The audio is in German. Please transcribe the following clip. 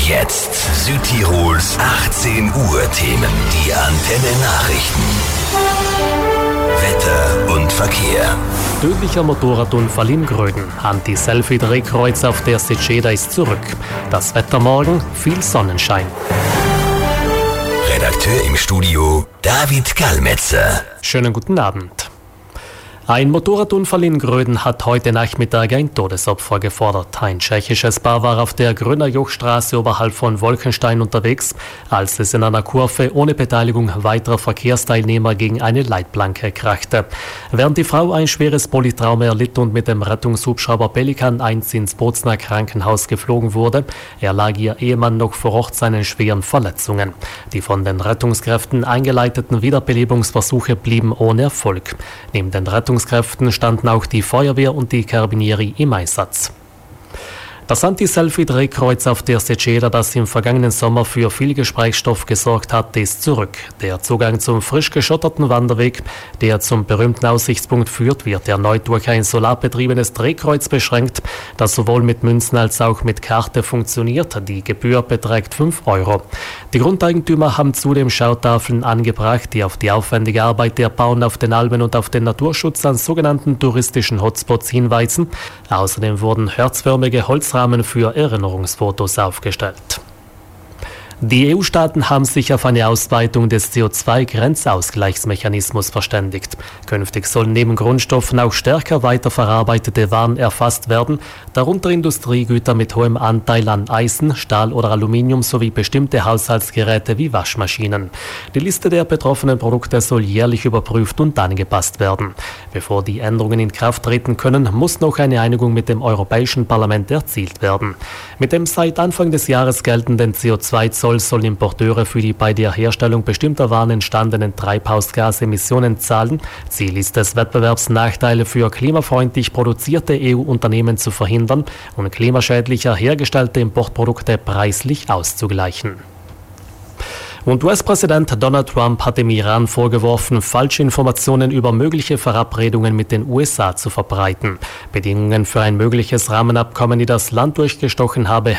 Jetzt Südtirols 18 Uhr Themen. Die Antenne Nachrichten. Wetter und Verkehr. Tödlicher Motorradunfall in Gröden. Anti-Selfie-Drehkreuz auf der Seceda ist zurück. Das Wetter morgen, viel Sonnenschein. Redakteur im Studio David Gallmetzer. Schönen guten Abend. Ein Motorradunfall in Gröden hat heute Nachmittag ein Todesopfer gefordert. Ein tschechisches Paar war auf der Gröner Jochstraße oberhalb von Wolkenstein unterwegs, als es in einer Kurve ohne Beteiligung weiterer Verkehrsteilnehmer gegen eine Leitplanke krachte. Während die Frau ein schweres Polytrauma erlitt und mit dem Rettungshubschrauber Pelikan 1 ins Bozner Krankenhaus geflogen wurde, erlag ihr Ehemann noch vor Ort seinen schweren Verletzungen. Die von den Rettungskräften eingeleiteten Wiederbelebungsversuche blieben ohne Erfolg. Neben den Rettungskräften standen auch die Feuerwehr und die Carabinieri im Einsatz. Das Anti-Selfie-Drehkreuz auf der Seceda, das im vergangenen Sommer für viel Gesprächsstoff gesorgt hat, ist zurück. Der Zugang zum frisch geschotterten Wanderweg, der zum berühmten Aussichtspunkt führt, wird erneut durch ein solarbetriebenes Drehkreuz beschränkt, das sowohl mit Münzen als auch mit Karte funktioniert. Die Gebühr beträgt 5 €. Die Grundeigentümer haben zudem Schautafeln angebracht, die auf die aufwendige Arbeit der Bauern auf den Almen und auf den Naturschutz an sogenannten touristischen Hotspots hinweisen. Außerdem wurden herzförmige Holzrahmen für Erinnerungsfotos aufgestellt. Die EU-Staaten haben sich auf eine Ausweitung des CO2-Grenzausgleichsmechanismus verständigt. Künftig sollen neben Grundstoffen auch stärker weiterverarbeitete Waren erfasst werden, darunter Industriegüter mit hohem Anteil an Eisen, Stahl oder Aluminium sowie bestimmte Haushaltsgeräte wie Waschmaschinen. Die Liste der betroffenen Produkte soll jährlich überprüft und angepasst werden. Bevor die Änderungen in Kraft treten können, muss noch eine Einigung mit dem Europäischen Parlament erzielt werden. Mit dem seit Anfang des Jahres geltenden CO2-Zoll sollen Importeure für die bei der Herstellung bestimmter Waren entstandenen Treibhausgasemissionen zahlen. Ziel ist es, Wettbewerbsnachteile für klimafreundlich produzierte EU-Unternehmen zu verhindern und klimaschädlicher hergestellte Importprodukte preislich auszugleichen. Und US-Präsident Donald Trump hat dem Iran vorgeworfen, falsche Informationen über mögliche Verabredungen mit den USA zu verbreiten. Bedingungen für ein mögliches Rahmenabkommen, die das Land durchgestochen habe,